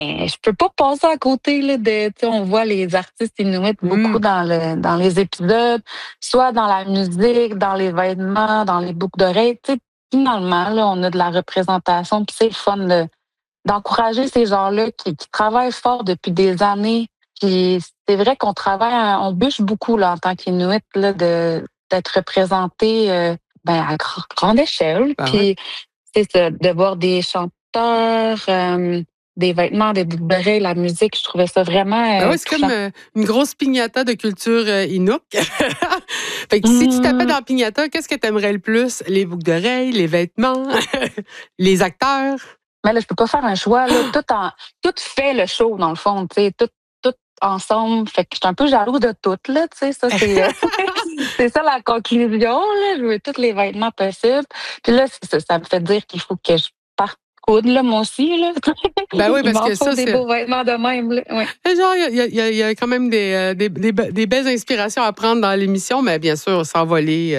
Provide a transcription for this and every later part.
Je peux pas passer à côté là, tu sais, on voit les artistes inuits beaucoup Mmh. dans les épisodes, soit dans la musique, dans les vêtements, dans les boucles d'oreilles. Tu sais, finalement, là, on a de la représentation, puis c'est le fun d'encourager ces gens-là qui travaillent fort depuis des années. Puis c'est vrai qu'on travaille, on bûche beaucoup là, en tant qu'Inuit, là, d'être représenté à grande échelle. Ben ouais. Puis c'est ça, de voir des chanteurs, des vêtements, des boucles d'oreilles, la musique, je trouvais ça vraiment Ben ouais, c'est comme, touchant. une grosse piñata de culture, Inuk. Fait que si tu tapais Mmh. dans piñata, qu'est-ce que tu aimerais le plus? Les boucles d'oreilles, les vêtements, les acteurs? Mais là, je peux pas faire un choix, là. Tout fait le show, dans le fond, tu sais, tout ensemble. Fait que je suis un peu jaloux de tout, là, tu sais, ça, c'est, c'est ça la conclusion, là. Je veux tous les vêtements possibles. Puis là, c'est ça, ça me fait dire qu'il faut que je parte coudre, là, moi aussi, là. Ben oui, Il parce m'en que faut ça, des c'est beaux vêtements de même, là. Ouais. genre, il y a quand même des belles inspirations à prendre dans l'émission, mais bien sûr, sans voler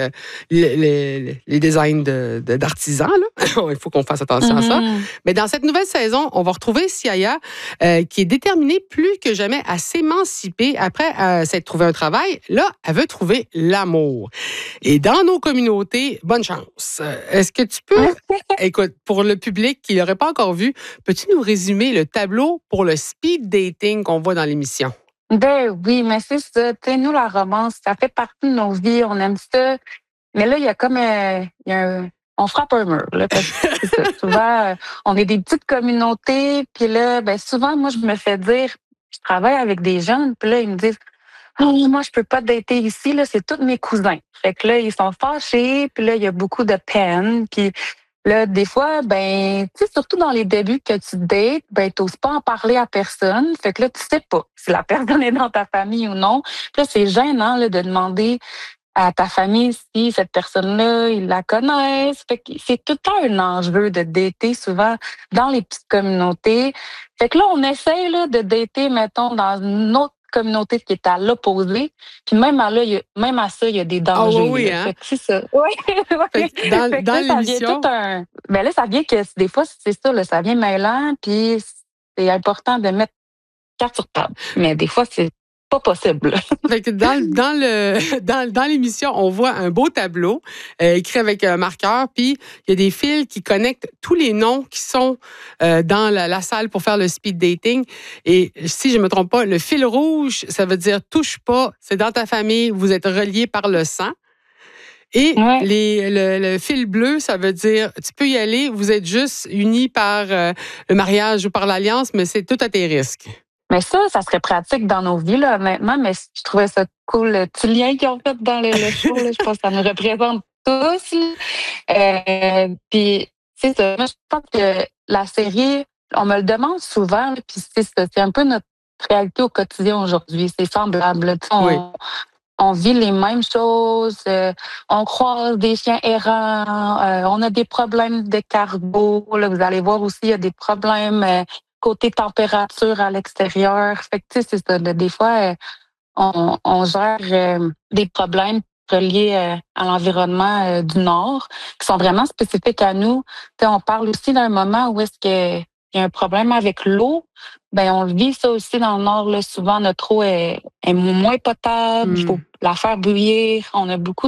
les designs d'artisans. Là. Il faut qu'on fasse attention à ça. Mhm. Mais dans cette nouvelle saison, on va retrouver Siaya, qui est déterminée plus que jamais à s'émanciper après s'être trouvé un travail. Là, elle veut trouver l'amour. Et dans nos communautés, bonne chance. Est-ce que tu peux, écoute, pour le public qui l'aurait pas encore vu, peux-tu nous résumer le tableau pour le speed dating qu'on voit dans l'émission? Ben oui, mais c'est ça. Tu sais, nous, la romance, ça fait partie de nos vies. On aime ça. Mais là, il y a comme on frappe un mur, là, parce que c'est ça. Souvent, on est des petites communautés, puis là, ben souvent, moi, je me fais dire, je travaille avec des jeunes, puis là, ils me disent, oh, moi, je peux pas dater ici, là, c'est tous mes cousins. Fait que là, ils sont fâchés, puis là, il y a beaucoup de peine, puis là, des fois, ben, tu sais, surtout dans les débuts que tu dates, ben, t'oses pas en parler à personne. Fait que là, tu sais pas si la personne est dans ta famille ou non. Puis là, c'est gênant, là, de demander à ta famille si cette personne-là, ils la connaissent. Fait que c'est tout le temps un enjeu de dater souvent dans les petites communautés. Fait que là, on essaie là, de dater, mettons, dans une autre communauté qui est à l'opposé. Puis même à ça, il y a des Ah oui, dangers. oui, Là. hein? Fait que c'est ça. Oui, Fait oui. que dans, Fait que dans ça vient tout l'émission, un. Ben là, ça vient que des fois, c'est ça, là, ça vient mêlant, puis c'est important de mettre carte sur table. Mais des fois, c'est pas possible. fait que dans l'émission, on voit un beau tableau écrit avec un marqueur, puis il y a des fils qui connectent tous les noms qui sont dans la salle pour faire le speed dating. Et si je me trompe pas, le fil rouge, ça veut dire touche pas, c'est dans ta famille, vous êtes reliés par le sang. Et Ouais. le fil bleu, ça veut dire tu peux y aller, vous êtes juste unis par le mariage ou par l'alliance, mais c'est tout à tes risques. Mais ça serait pratique dans nos vies, là, honnêtement, mais je trouvais ça cool, le petit lien qu'ils ont fait dans le show, là, je pense que ça nous représente tous, là. Puis, c'est ça, moi, je pense que la série, on me le demande souvent, là, puis c'est ça, c'est un peu notre réalité au quotidien aujourd'hui, c'est semblable, là. Tu sais, Oui. on vit les mêmes choses, on croise des chiens errants, on a des problèmes de cargo. Là, vous allez voir aussi, il y a des problèmes côté température à l'extérieur. Fait que, tu sais, c'est ça. Là, des fois, on gère des problèmes reliés à l'environnement du Nord qui sont vraiment spécifiques à nous. Tu sais, on parle aussi d'un moment où est-ce que il y a un problème avec l'eau. Ben, on le vit ça aussi dans le Nord. Là. Souvent, notre eau est moins potable. Il faut Hmm. la faire bouillir. On a beaucoup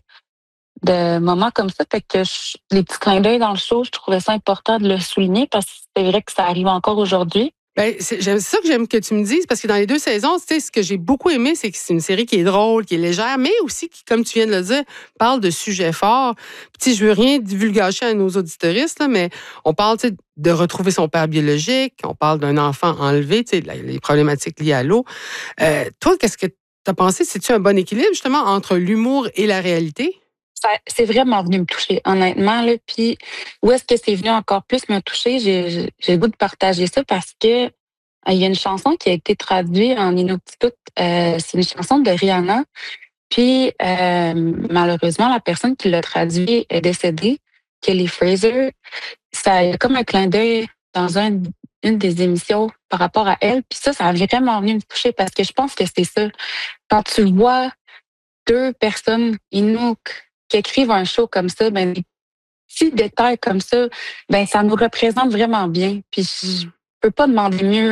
de moments comme ça. Fait que les petits clins d'œil dans le show, je trouvais ça important de le souligner parce que c'est vrai que ça arrive encore aujourd'hui. Ben, c'est ça que j'aime que tu me dises, parce que dans les deux saisons, tu sais, ce que j'ai beaucoup aimé, c'est que c'est une série qui est drôle, qui est légère, mais aussi qui, comme tu viens de le dire, parle de sujets forts. Puis, tu sais, je veux rien divulgacher à nos auditoristes, là, mais on parle, tu sais, de retrouver son père biologique, on parle d'un enfant enlevé, tu sais, les problématiques liées à l'eau. Toi, qu'est-ce que tu as pensé? C'est-tu un bon équilibre, justement, entre l'humour et la réalité? C'est vraiment venu me toucher, honnêtement. Là. Puis, où est-ce que c'est venu encore plus me toucher? J'ai le goût de partager ça parce que il y a une chanson qui a été traduite en Inuktitut. C'est une chanson de Rihanna. Puis, malheureusement, la personne qui l'a traduit est décédée, Kelly Fraser. Ça y a comme un clin d'œil dans une des émissions par rapport à elle. Puis ça a vraiment venu me toucher parce que je pense que c'est ça. Quand tu vois deux personnes Inuk qui écrivent un show comme ça, ben des petits détails comme ça, ben ça nous représente vraiment bien. Puis je peux pas demander mieux